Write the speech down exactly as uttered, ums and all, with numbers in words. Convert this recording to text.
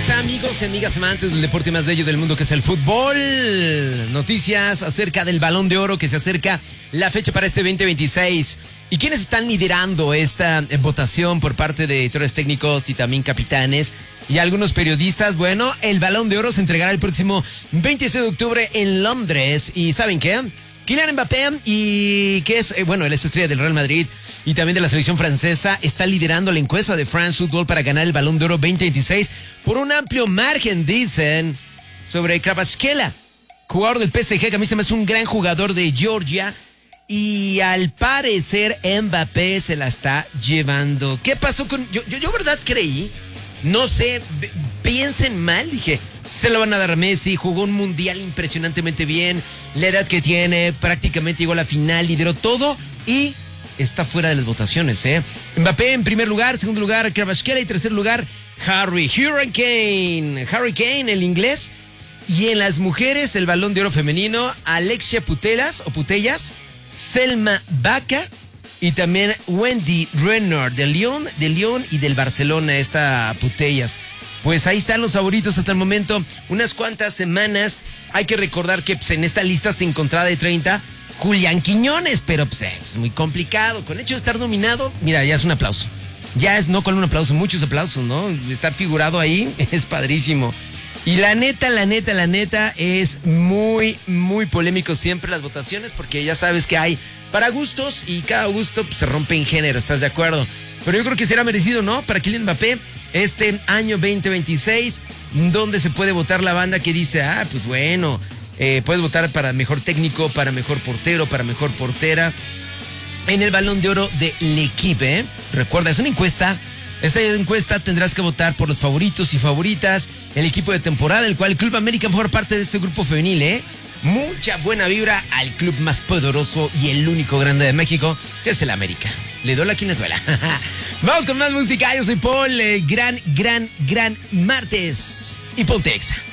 días, amigos y amigas amantes del deporte más bello del mundo, que es el fútbol. Noticias acerca del Balón de Oro, que se acerca la fecha para este veinte veintiséis. ¿Y quiénes están liderando esta votación por parte de directores técnicos y también capitanes y algunos periodistas? Bueno, el Balón de Oro se entregará el próximo veintiséis de octubre en Londres. ¿Y saben qué? Kylian Mbappé, y que es, eh, bueno, él es estrella del Real Madrid y también de la selección francesa, está liderando la encuesta de France Football para ganar el Balón de Oro veinte veintiséis por un amplio margen, dicen, sobre Kvaratskhelia, jugador del P S G, que a mí se me hace un gran jugador de Georgia, y al parecer Mbappé se la está llevando. ¿Qué pasó con...? Yo, yo, yo verdad creí, no sé, piensen mal, dije... Se lo van a dar a Messi, jugó un mundial impresionantemente bien, la edad que tiene, prácticamente llegó a la final, lideró todo y está fuera de las votaciones, ¿eh? Mbappé en primer lugar, segundo lugar Kvaratskhelia y tercer lugar Harry Hurricane, Harry Kane, el inglés. Y en las mujeres, el Balón de Oro femenino, Alexia Putellas o Putellas, Selma Vaca y también Wendy Renard del Lyon, del Lyon y del Barcelona, esta Putellas. Pues ahí están los favoritos hasta el momento. Unas cuantas semanas. Hay que recordar que pues, en esta lista se encontraba de treinta Julián Quiñones, pero pues, es muy complicado. Con el hecho de estar nominado, mira, ya es un aplauso. Ya es, no con un aplauso, muchos aplausos, ¿no? Estar figurado ahí es padrísimo. Y la neta, la neta, la neta, es muy, muy polémico siempre las votaciones, porque ya sabes que hay para gustos y cada gusto pues, se rompe en género, ¿estás de acuerdo? Pero yo creo que será merecido, ¿no? Para Kylian Mbappé, este año veinte veintiséis, donde se puede votar la banda que dice, ah, pues bueno, eh, puedes votar para mejor técnico, para mejor portero, para mejor portera, en el Balón de Oro de L'Equipe, ¿eh? Recuerda, es una encuesta. Esta encuesta tendrás que votar por los favoritos y favoritas, el equipo de temporada, el cual el Club América forma parte de este grupo femenil, ¿eh? Mucha buena vibra al club más poderoso y el único grande de México, que es el América. Le duela a quien le duela. Vamos con más música. Yo soy Paul. Eh, gran, gran, gran martes. Y ponte Exa.